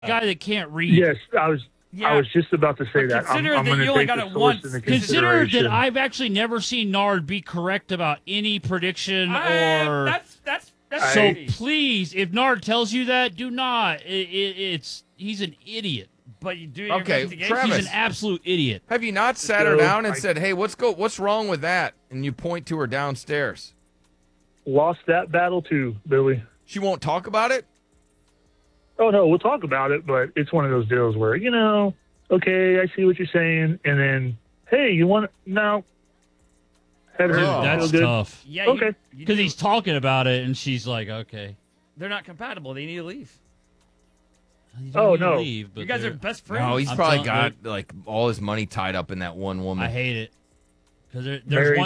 guy that can't read. Yes, I was just about to say that. Consider I'm that gonna you only take got the it source once. into Consider consideration. that I've actually never seen Nard be correct about any prediction or. That's So crazy. please, if Nard tells you that, do not. He's an idiot. But you do your Okay, investigation. Travis. He's an absolute idiot. Have you not sat her So, down and said, "Hey, what's wrong with that?" And you point to her downstairs. Lost that battle too, Billy. She won't talk about it. Oh no, we'll talk about it, but it's one of those deals where okay, I see what you're saying, and then hey, you want no? Had her Oh. feel That's good. tough. Yeah, Okay. Because he's talking about it, and she's like, okay. they're not compatible. They need to leave. You don't Oh, need to no. leave, but You guys they're- are best friends. No, he's I'm probably telling- got like all his money tied up in that one woman. I hate it. Because there's Married one